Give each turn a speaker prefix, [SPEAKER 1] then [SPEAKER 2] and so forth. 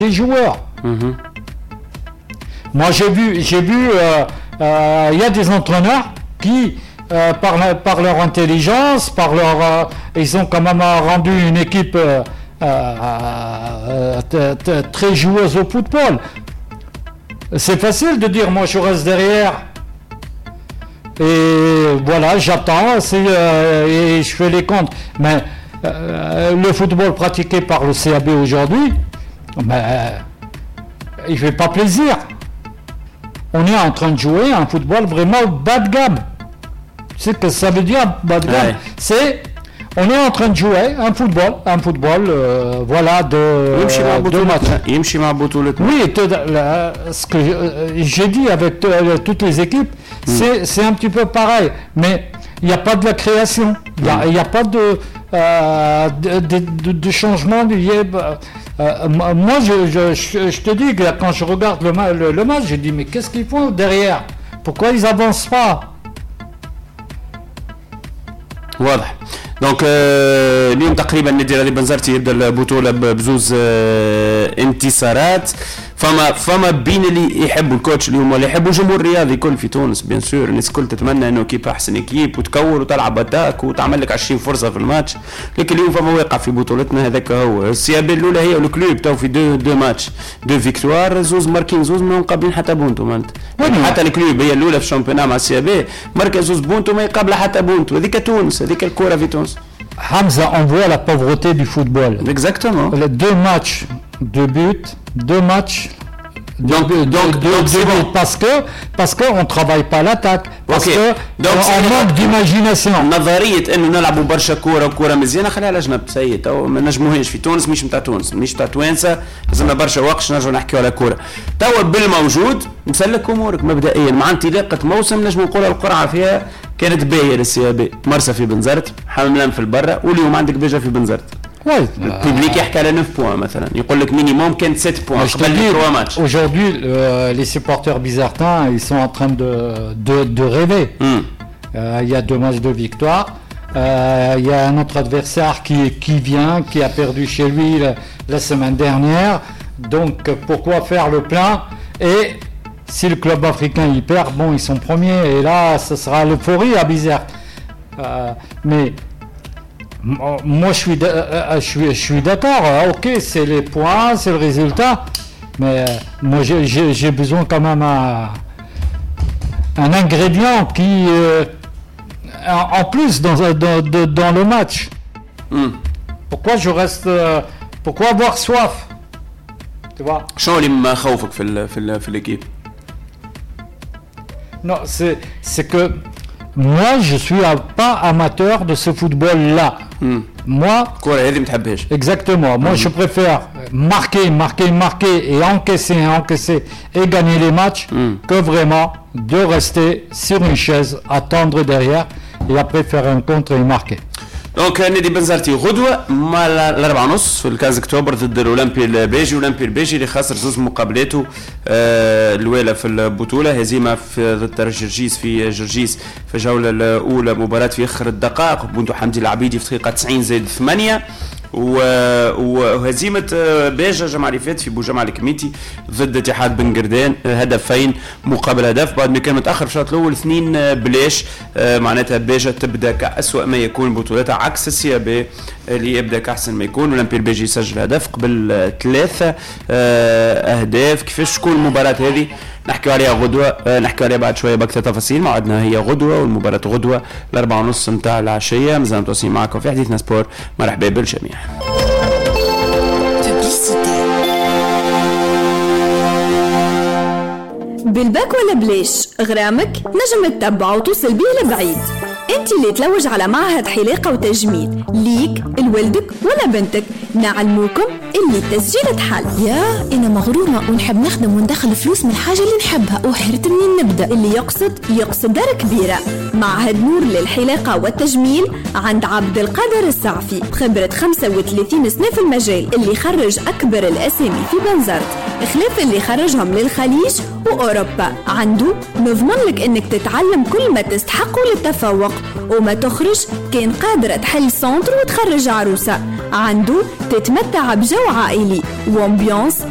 [SPEAKER 1] des joueurs. Moi j'ai vu il y a des entraîneurs qui par leur intelligence, ils ont quand même rendu une équipe très joueuse au football. C'est facile de dire moi je reste derrière et voilà j'attends et je fais les comptes, mais le football pratiqué par le CAB aujourd'hui, il fait pas plaisir. On est en train de jouer un football vraiment bas de gamme. Tu sais ce que ça veut dire bas de gamme? On est en train de jouer un football voilà de match. Oui, ce que j'ai dit avec toutes les équipes, c'est un petit peu pareil, mais il n'y a pas de la création, il n'y a pas de changement lié. Moi, je te dis que quand je regarde le match, je dis mais qu'est-ce qu'ils font derrière? Pourquoi ils avancent pas?
[SPEAKER 2] واضح. دونك اليوم تقريبا النادي الرياضي بنزرتي يبدا البطوله بزوز انتصارات. فما بين اللي يحبوا الكوتش اليوم ولا يحبوا الجمهور الرياضي كل في تونس بيان سور. الناس الكل تتمنى انه كيب احسن اكيب وتكور وتلعب اتاك وتعمل لك 20 فرصه في الماتش، لكن اليوم فما واقع في بطولتنا هذاك هو. السيابي الاولى هي والكلوب تو في دو ماتش دو فيكتوار، زوز ماركين زوز ما مقابلين حتى بونتو مالت. حتى الكلوب هي الاولى في الشامبيونات مع السيابي ماركا زوز بونتو ما يقابل حتى بونتو. هذيك تونس، هذيك الكره في تونس.
[SPEAKER 1] Hamza, on voit la pauvreté du football.
[SPEAKER 2] Exactement.
[SPEAKER 1] Les 2 matchs, 2 buts, 2 matchs. Donc parce que on travaille pas l'attaque, parce que on manque d'imagination.
[SPEAKER 2] نظريه انه نلعبوا برشا كوره مزيانه خليها على جنب سيد، تو ما نجموهاش في تونس، مش نتاع تونس، مش نتاع توانسه، لازمنا برشا وقت نرجعوا نحكيوا على كوره. تو بالموجود مسلك امورك مبدئيا مع انطلاقه موسم نجموا نقولوا القرعه فيها كانت باهيه للسيابي. مرسى في بنزرت، حملان في البرة، واليوم عندك بيجا في بنزرت. الببليك يحكي على 9 points مثلا، يقول لك مينيموم كان 7 points قبل 3 ماتش.
[SPEAKER 1] Aujourd'hui les supporters bizartins ils sont en train de rêver. Il y a 2 matchs de victoire. Il y a un autre adversaire qui vient, qui a perdu chez lui la semaine dernière. Donc pourquoi faire le plein? Et si le club africain y perd, bon ils sont premiers et là ce sera l'euphorie à Bizerte. Mais moi je suis d'accord, ok c'est les points, c'est le résultat, mais moi j'ai besoin quand même un ingrédient qui en plus dans le match. Pourquoi je reste pourquoi avoir soif, tu vois?
[SPEAKER 2] شنو اللي مخوفك في l'équipe?
[SPEAKER 1] Non, c'est que moi je suis pas amateur de ce football là. Moi
[SPEAKER 2] كورة هذه متحبهاش.
[SPEAKER 1] Exactement. Moi je préfère marquer et encaisser et gagner les matchs que vraiment de rester sur une chaise, attendre derrière et après faire un contre et marquer.
[SPEAKER 2] دونك نادي بنزرتي غدوه مع 4:30 في الكاز اكتوبر ضد الاولمبي البيجي. الاولمبي البيجي اللي خسر 2 مقابلاته الاولى في البطوله، هزيمه ضد جرجيس في جرجيس في الجوله الاولى، مباراه في اخر الدقائق، بونتو حمدي العبيدي في دقيقه 90+8، وهزيمه بيجا الجمعه اللي فاتت في بوجمع الكميتي ضد اتحاد بن قردان، هدفين مقابل هدف بعد ما كان متاخر في الشوط الاول 2-0. معناتها بيجا تبدا كأسوأ ما يكون بطولتها عكس السيابي اللي يبدا كأحسن ما يكون. الاولمبي البيجي يسجل هدف قبل 3 اهداف. كيفاش تكون المباراه هذه نحكي عليها غدوه، نحكي عليها بعد شويه باكثر تفاصيل. موعدنا هي غدوه والمباراه غدوه 4:30 نتاع العشيه. مازال متواصلين معكم في حديثنا سبور. مرحبا بالجميع.
[SPEAKER 3] بالباك ولا بلاش غرامك نجم تتبع وتوصل بيه لبعيد. انت اللي تلوج على معهد حلاقة وتجميل ليك لولدك ولا بنتك، نعلموكم اللي التسجيل تحل.
[SPEAKER 4] يا انا مغرومه ونحب نخدم وندخل فلوس من الحاجه اللي نحبها وحيرت منين نبدا.
[SPEAKER 3] اللي يقصد دار كبيره. معهد نور للحلاقه والتجميل عند عبد القادر السعفي، بخبره 35 سنه في المجال، اللي خرج اكبر الاسامي في بنزرت، خلاف اللي خرجهم للخليج واوروبا. عنده نضمن لك انك تتعلم كل ما تستحقه للتفوق، وما تخرج كان قادرة تحل سنتر وتخرج عروسة. عنده تتمتع بجو عائلي وامبيونس